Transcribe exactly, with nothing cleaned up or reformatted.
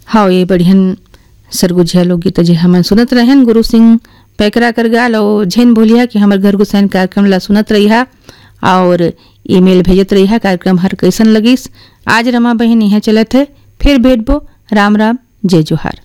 हाँ, ये बढ़ियन सरगुजिया लोकगीत जे हमन सुनत रहन गुरु सिंह पैकरा कर गाल और झेन भूलिया कि हमर घर गुसाइन कार्यक्रम ला सुनत रहिहा और ईमेल भेजत रहिहा कार्यक्रम हर कैसन लगिस। आज रमा बहन यहाँ चलत है, फिर भेटबो। राम राम, जय जोहार।